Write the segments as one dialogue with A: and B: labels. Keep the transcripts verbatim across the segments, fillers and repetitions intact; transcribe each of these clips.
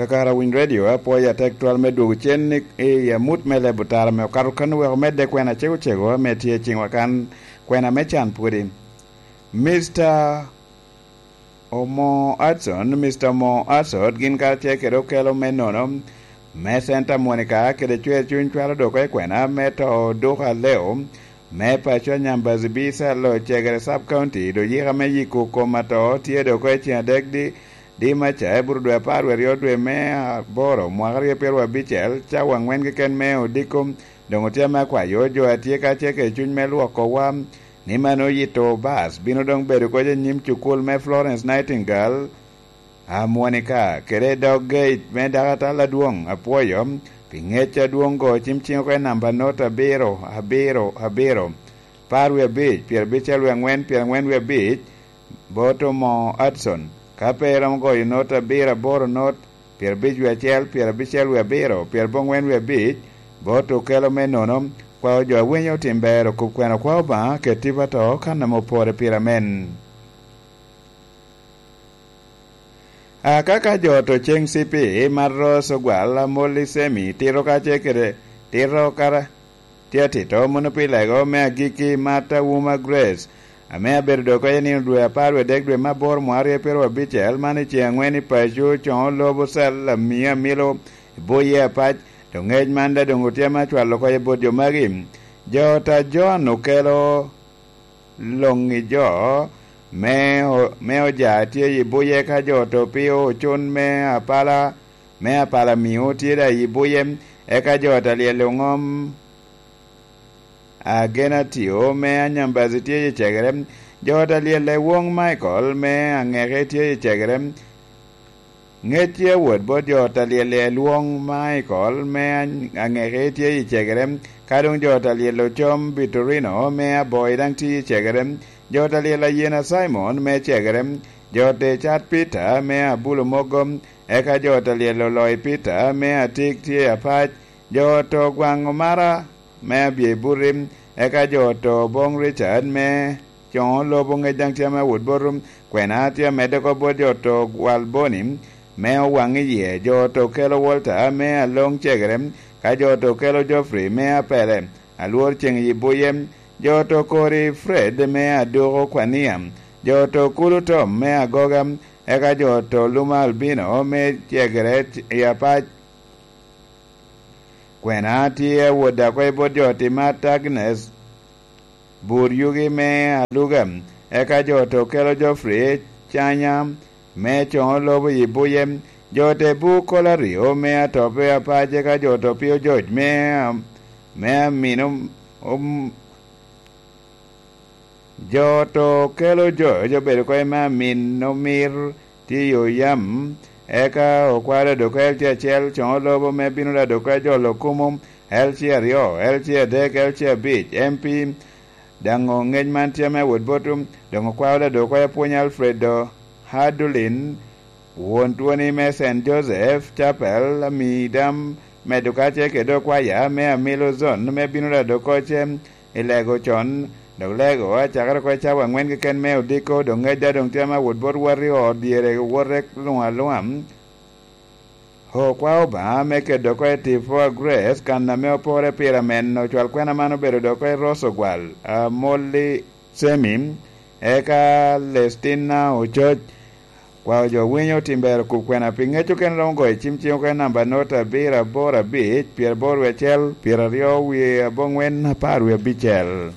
A: Kakara Win Radio apoya tektual medu chen e ya mut mele butara me karukan we mede kwena chego chego metie chingwa kan kwena mechan pudi Mister Omo Hudson Mister Mo Hudson gin ka cheke ro kelo menono me Santa Monica ke de chwe chun chwalo do ko kwena meto do ha leo me pa cho nyambazi bisa lo chegere sub county do yiga me yiku komato tie do ko chen dek di di macha e buru dwe par we rio dwe me boro mwagari perwa bichel cha wangwen ke ken me odikum dongo tia ma kwa yo jo atie ka cheke chun me luoko wa ni mano yito bas bino dong bedo ko je nyim chukul me Florence Nightingale a Monica kere dog gate me dagata la duong apoyo pingecha duong go chimching ko namba nota biro abiro abiro par we beach pier bichel we ngwen pier ngwen we beach Botomo Hudson Kaperam go nota bira boro not pier bij we chel pier bichel we biro pier bongwen we bij boto kelo menono kwa jo wenyo timbero kukwena kwa ba ke tibato kana mopore piramen akaka joto cheng sipi marro sogwala moli semi tiro ka chekere tiro kara tiatito monopilego me agiki mata wuma Grace ame berdo ko ni dwe parwe dek dwe mabor mwari pero bichel mani chiangweni pajo chon lobo sal mia milo boye pach to ngej manda dongo tema chwalo ko bodio magim jota jono kelo longi jo me me oja tie boye ka joto pio chon me apala me apala miu tie da boye e ka jota le longom agena tio me anyambazi tie chegerem jota le wong Michael me angere tie chegerem ngetie word bo jota le luong Michael me angere tie chegerem kadung jota le lo chom Vitorino me boy dang tie chegerem jota le la yena Simon me chegerem jote chat Peter me abulo mogom eka jota le lo loy Peter me atik tie apach joto gwango mara me bie burim eka joto bong Richard me chon lo bong ejang tia me wood borum kwena tia me deko bo joto walbonim me wangi ye joto kelo Walter me along chegerem ka joto kelo Geoffrey me apele aluor cheng yibuyem joto kori Fred me adoro kwaniam joto kulu Tom me agogam eka joto luma albino me chegeret yapach kwena tie woda ko bodjoti matagnes bur yugi me alugam eka joto kelo Geoffrey chanya me chon lobo yibuyem jote bu kolario me atope apaje ka joto pio George me me mino um joto kelo George bedo ko ma min no mir tiyo yam eka okwara do kel tia chel chon lobo me binu da do ka jolo kumum el chia rio el chia dek el chia beach M P dango ngej man tia me wood bottom dango kwara do ko punya Alfredo Hadulin won tuoni me Saint Joseph Chapel mi dam me do ka che ke do kwa ya me amilo zon me binu da do ko chem ilego chon do lego a chakara ko chawa ngwen ke ken me odiko do ngej dong tia ma wood bor wario diere worek luam luam ho kwa ba me ke do ko ti for Grace kan na me opore piramen no chwal kwena mano bedo do ko rosogwal a molli semim eka Lestina ocho kwa jo winyo timber ku kwena pingecho ken longo e chimchio ko namba nota bira bora bit pier bor wechel pier rio wi bongwen par wi bichel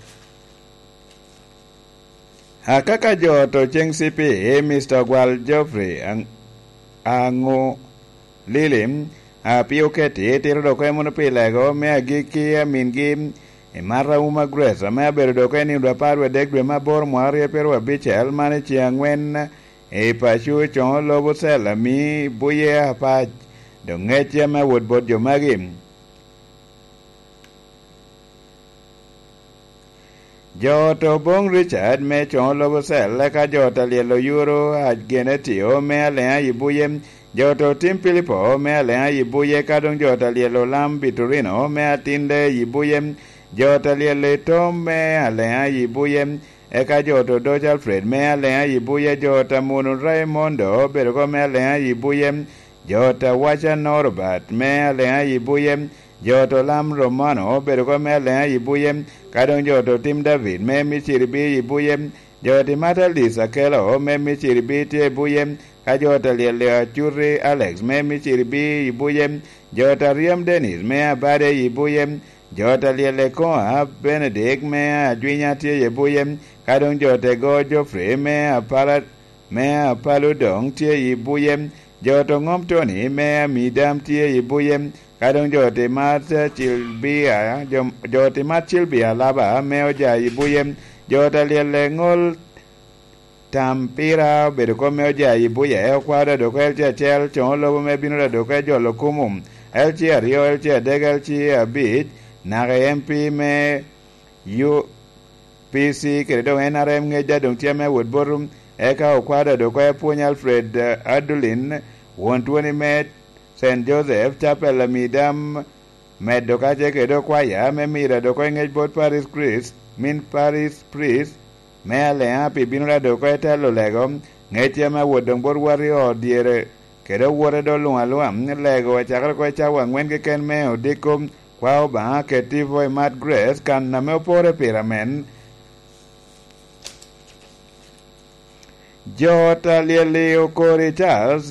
A: akaka joto cheng sipi e Mister Gwal Geoffrey ang ango lilim a pio keti tiro do ko mono pilego me agiki min gim e marra uma Grace me bedo do ko ni do par we dek ma bor mwari pero bichel mane chiangwen e pachu chon lobo sela mi buye apach do ngeche ma wood bot jo magim joto bong Richard me chon lobo sela ka joto lielo yuro a genetio me ale yibuye joto Tim Philippo me ale yibuye kadong joto lielo lam Vitorino me atinde yibuye joto lielo Tom me ale yibuye eka joto Doja Alfred me ale yibuye jota munu Raimondo pero ko me ale yibuye jota wacha Norbert me lenga yibuyem joto lam Romano bedo ko me lenga yibuyem kadong joto Tim David me michiribi yibuyem joti mata Lisa Kelo me michiribi tie buyem ka jota lielea Churi Alex me michiribi yibuyem jota Riam Dennis me abade yibuyem jota liele koa Benedict me adwinya tie yibuyem kadong jote go Joffrey me apala me apaludong tie yibuyem joto ngom Tony me midam tie yibuyem kadong jote mat Chilbia jote mat Chilbia laba me oja yibuyem jota liele ngol Tampira bedo ko me oja yibuye e kwada do ko elche chel chon lobo me binu do ko jolo kumum elche rio elche degel chi abit na M P me U P C credo N R M ngeja dong tie me woodborum e ka kwada do ko puny Alfred Adulin won twenty met Saint Joseph Chapel midam med do ka je credo kwaya me mira do ko ngej bot Paris Christ min Paris priest me ale api binura do ko telo lego ngetia ma wodong bor wari o diere kedo wore do lunga luam lego chakal ko chawa ngwen ke ken me odikom kwao ba ke tivo e mat grace kan na me pore piramen jota lielio kori Charles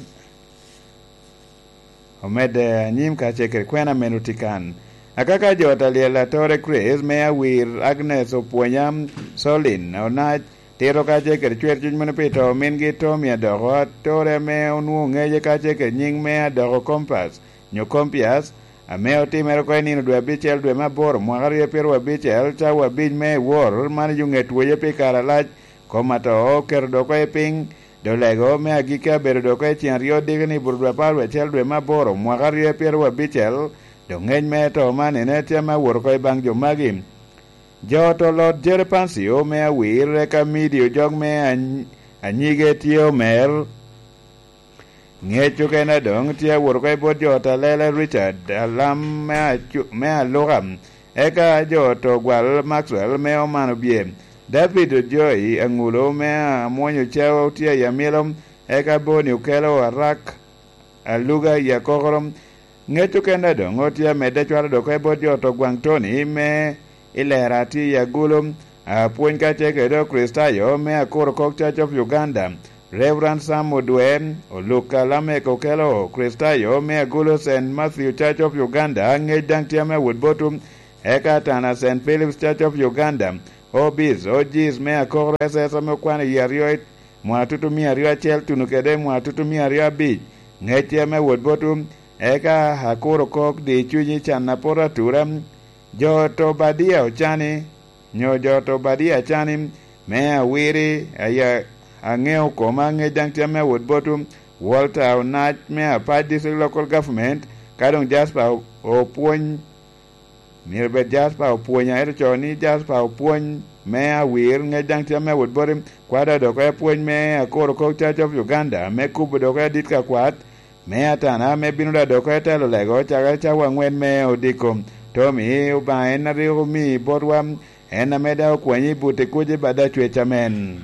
A: omede nyim ka cheke kwena menutikan akaka jota liela Tore Chris me awir Agnes Opuonyam Solin ona tero ka cheke chwer chuny mane pito min gi Tomia dogo Tore me onu ngeje ka cheke nying me dogo Compass nyo Compias ame otimero ko nino dwe bichel dwe mabor mwagarie pero bichel chawa bij me wor man junget woye pikara lach komato ker do ko ping do lego me agika ber do ko chien rio digni burdwa parwe chel dwe mabor mwagarie pero bichel do ngeny me to mane ne tema wor ko bang jo magim joto Lord Jerepansio me awir ka midio jog me anyige tio mer ngecho kena dong tia wor ko bod jota Lele Richard alam me me alogam eka joto gwal Maxwell me omano biem David Joy angulo me amonyo chao tia yamilom eka boni ukelo arak aluga ya kokorom ngeto kenda dong otia mede chwara do ko bod joto gwang Tony me ilera ti ya gulum apuony ka cheke do Kristayo me akor kok Church of Uganda Reverend Sam Odwen oluka lame kokelo Kristayo me agulo Saint Matthew Church of Uganda ngej dang tiame woodbotum eka tana Saint Philip's Church of Uganda obis ojis me akor sesa me kwana yarioit mwatutu mi ario achel tunukede mwatutu mi ario abich ngej tiame woodbotum eka hakuro kok di chunyi chan napora turam joto badia ochani nyo joto badia chani me awiri aya angeo koma nge dang tiame woodbotum Walter Onach me apart district local government kadong Jasper Opuony Mirbet Jasper Opuony aero choni Jasper Opuony me awir nge dang tiame woodbotum kwada do ko Opuony me akoro kok Church of Uganda me kubu do ko dit ka kwat me atana me binura do ko telo lego chaga chawa ngwen me odikom Tommy uba en rio mi borwam en ameda okwanyi bute kuje bada chwechamen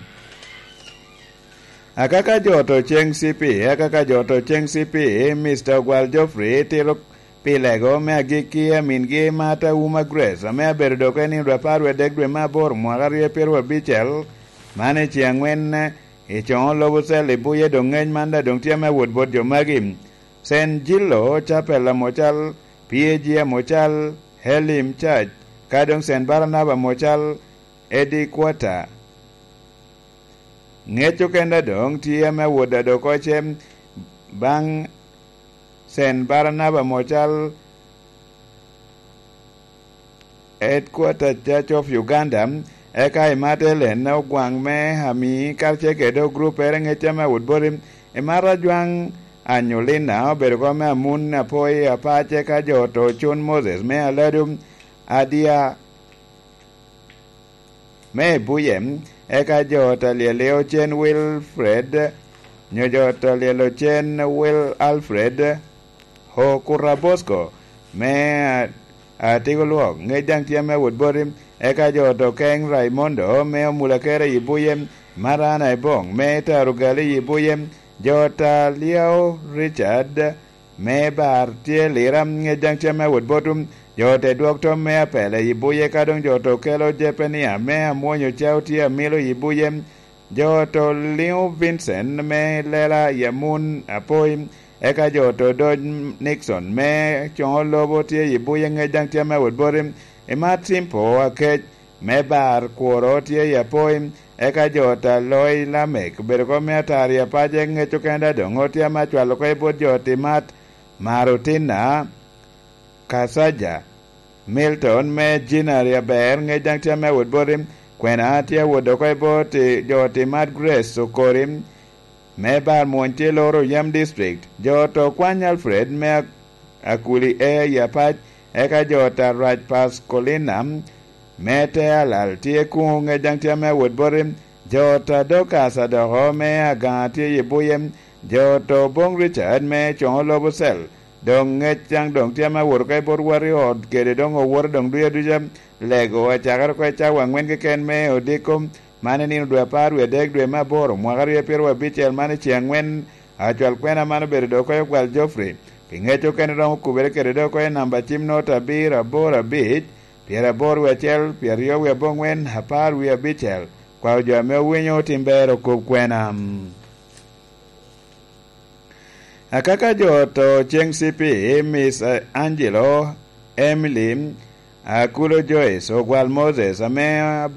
A: akaka joto cheng C P akaka joto cheng C P Mister Gwal Joffrey tiro pilego me agiki amin gi mata uma Grace ame aberdo ko ni raparwe degwe mabor mwagarie pero bichel mane chiangwen e chon lobo sele buye dongeny manda dong tiame woodbod jo magim Saint Gillo Chapel mochal P A G mochal Helim Church kadong Saint Barnaba mochal Edi Quarter ngecho kenda dong tiame woda do kochem bang Saint Barnaba mochal Headquarter Church of Uganda eka imate len na gwang me hami karche kedo group erenge chama woodborim emara jwang anyolina bergo me amun apoi apache ka joto chun Moses me aladum adia me buyem eka jota lieleo chen Wilfred nyo jota lielo chen Will Alfred ho kurabosco me atigo luok nge dang tiame woodborim eka joto Keng Raimondo me omulakere yibuyem marana ibong me tarugali yibuyem jota Leo Richard me bar tie liram nge jangche me wud botum jote duokto me apele yibuye kadong joto kelo jepenia me amuonyo chau tie milo yibuye joto Leo Vincent me lela yamun apoim eka joto Dodge Nixon me chongo lobo tie yibuye nge jangche me wud borim ima timpo akech me bar kuoro tie yapoim eka jota Loy Lamek berko me atari apaje nge chukenda dongo tie machwalo kwa ibot joti mat Marutina Kasaja Milton me jinaria ber nge jangtia me wood borim kwena atia wodo kwa iboti joti mat Grace Sokorim me bar monte loro yam district joto kwany Alfred me akuli e yapach eka jota Rajpas Kolinam me te alal tie kung nge jangtia me wood borim jota Dokasa doho me agati yibuyem joto Bong Richard me chongo lobo sel dong nget chang dong tiama wor kai bor wari od kede dong wor dong duya duja lego achakar ko cha wangwen ke ken me odikom mane ni dua par we dek dwe ma bor mwagari e perwa bichel mane chiangwen achwal kwena mane berdo ko kwal Joffrey pingecho ken dong kubere kede do ko namba chimno tabira bora bich piera bor we chel pierio we bongwen hapar we bichel kwa jo me winyo timbero ko kwena akaka joto cheng C P Miss Angelo Emily Akulo Joyce Ogwal Moses ame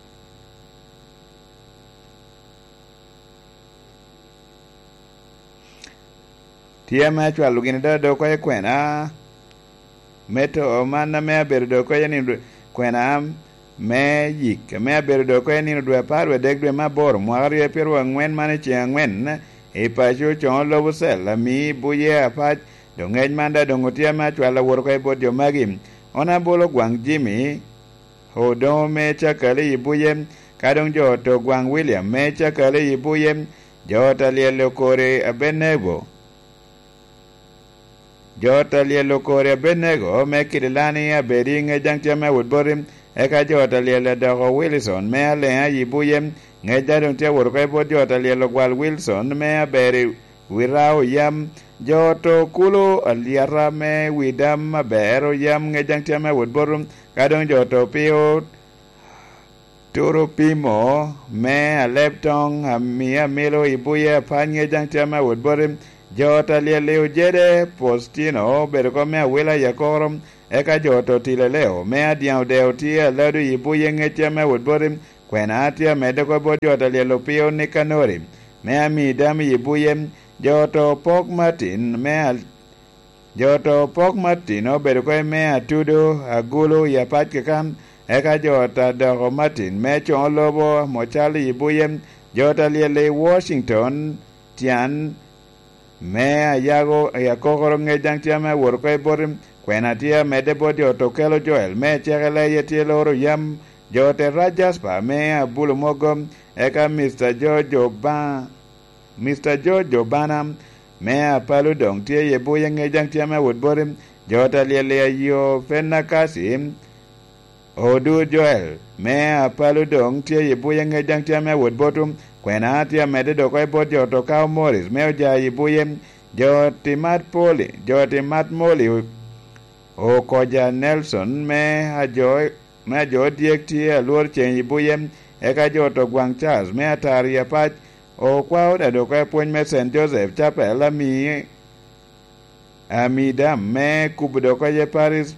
A: tia machwa lugini do ko kwena meto mana me berdo ko yani kwena me yik me berdo ko yani do parwe degwe mabor mwari e perwa ngwen mane chiangwen e pacho chon lobo sel mi buye apach dongej manda dongotia ma chwala wor ko bod yo magim ona bolo gwang Jimmy hodo me chakale ibuye kadong joto gwang William me chakale ibuye jota lielo kore abenego jota lielo kore abenego me kilani abedi nge jangtia me woodborim eka jota lielo dogo Wilson me ale ibuye ngeja dong tia wor ko bod jota lielo gwal Wilson me aberi wirao yam joto kulo aliara me widam bero yam ngejang tia me woodborum kadong joto pio turo pimo me aleptong amia milo ibuye pan ngejang tia me woodborum jota lieleo jede postino berko me wila yakorom eka joto tileleo me adiao deo tia ladu ibuye ngetia me woodborum kwena atia medeko bod jota lielo pio nikanori me amidam ibuye joto Pok Martin me joto Pok Martin obedo ko me atudo agulo ya pat ke kam eka jota Dogo Martin me chon lobo mochali ibuyem jota liele Washington tian me ayago yakokoro ngejang tiama wor ko borim kwena tia me debo joto Kelo Joel me chegele yeti loro yam jote Rajaspa me abulo mogom eka Mister Jojo Ba Mister Jojo Banam me apalu dong tie ye boye ngejang tie me woodborim jota liele yo fenna kasim odu Joel me apalu dong tie ye boye ngejang tie me woodbotum kwena tie me de do ko bod joto Kaw Morris me ja ye boye joti mat poli joti mat moli o koja Nelson me ajoy me jo diek tie lor chen ye boye eka joto Gwang Charles me atari apach o kwao da do ko puonj me Saint Joseph Chapel ami amidam me kubudo ko ye Paris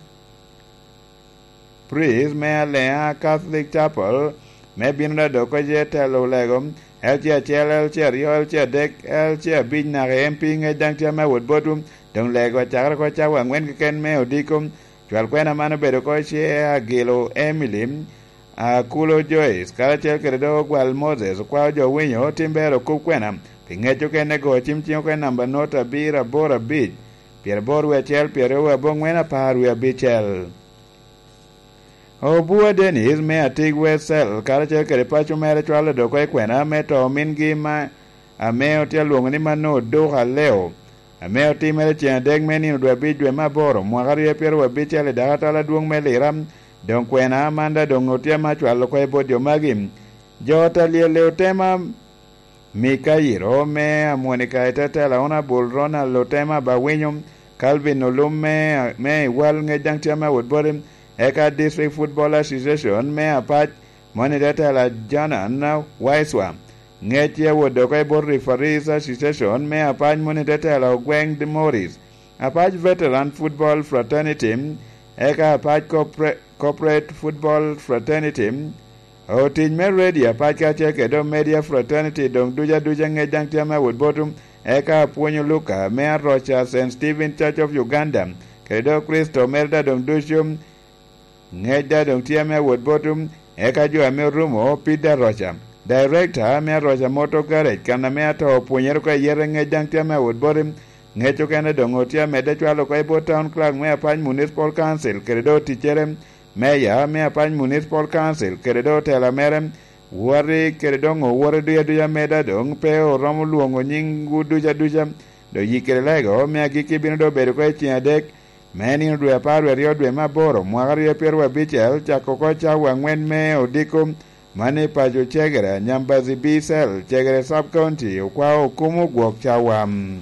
A: Priest me Alea Catholic Chapel me binda do ko ye telo legom el chia chel el chia rio el chia dek el chia bin na em pi nge dang chia me wod botum dong lego chakra ko chawa ngwen ken me odikum chwal kwena mano bedo ko che agilo Emily Akulo Joyce karachiel kedo gwal Moses kwa jo winyo timbero kukwena pingecho kene go chimchio kwe namba nota bira bora bich pier bor we chel pier we bongwena par we bichel Obua Dennis me atig we sel karachiel kede pacho mere chwalo do kwe kwena me to min gi ma ameo tia luongo ni mano doha leo ameo timere chien deg meni udwe bich dwe maboro mwagari e pier we bichel dagata la duong me liram don kwena amanda don otia machwalo ko bodio magim jota liele tema Mikairo me Monica Tatela ona Bulrona Lotema Bawinyum Calvin Olum me me wal ngejang tiama woodborim Eka District Football Association me apach Monitala Jana Waiswa Ngetia wodokai bor referees association me apach Monitala Gweng de Morris apach Veteran Football Fraternity Eka apach corporate, corporate Football Fraternity O tin me ready apach ka cheke do Media Fraternity dong duja duja ngejang tiama woodbotum Eka Puonyo Luka me Rocha Saint Stephen Church of Uganda Kedo Kristo merda dong dushum Ngeja dong tiama woodbotum Eka jo ame rumo Peter Rocha Director me Rocha Moto Garage kana me ato puonyero ka yere ngejang tiama woodbotum Ngecho kene dong otia me de chwalo ka ibo town clerk me apany municipal council kedo tichere Meya me apany municipal council kedo tela merem Wari kedo ngo wari duya duya meda dong peo romo luongo nyingu duja duja do yikere lego me agiki bino do bedo kwa chinya dek meni dwe parwe rio dwe maboro mwagari pierwa bichel chako kocha wangwen me odiko mani pajo chegere nyambazi bisel chegere sub county kwa okumu gwok chawam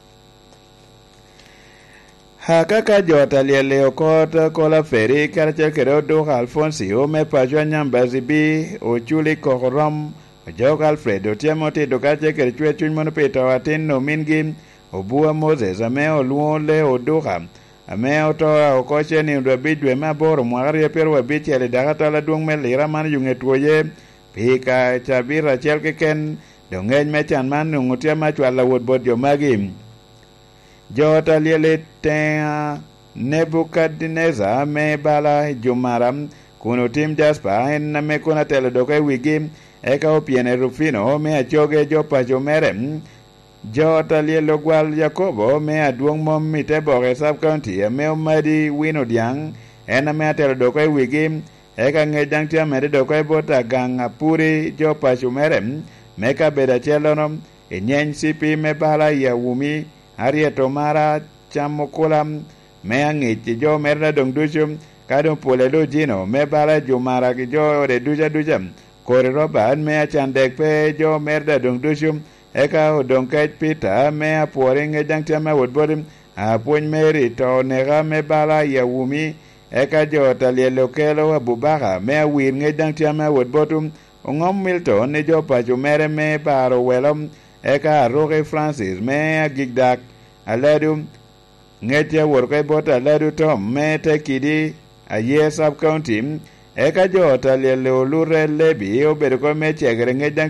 A: Hakaka jota lieleo kota kola feri karacha kero doha Alfonsio me pajo nyambazi bi ochuli kokorom Ojoka Alfredo tiamote dokache kere chwe chuny mono pito watin no mingi obua Moses ame oluo le odoha ame otoa okoche ni undwa bidwe maboro mwagari ya peru wabichi ya lidakata la duong me lira mani yungetuoye pika chabira chelke ken dongeny me chan man nungutia machwa la woodbod jo magi Jota liele tea Nebukadneza me bala jumaram kuno tim Jasper en na me kuna tele doke wigi Eka opiene Rufino me achoge jo pacho merem Jota lielo gwal Jacobo me aduong mom mite boge sub county me omadi wino diang ena me atelo doke wigi Eka ngejang tia mede doke bota gang apuri jo pacho merem Meka beda chelonom Enyeny sipi me bala ya wumi Arieto mara chamokulam me angich jo merda dong dushum kadong pole do jino me bala jo mara ki jo de duja duja Kore roban me achandek pe jo merda dong dushum eka odong kech pita me apuore ngejang tiama woodbodim apuony meri to nega me bala ya wumi eka jo talielo kelo abubaka me awir ngejang tiama woodbotum ongom Milton ne jo pacho mere me baro welom eka aroke Francis me agigdak aledu ngetia workai bota aledu tom me tekidi a year sub county eka jo talielo lure lebi obedo ko me chegre ngejang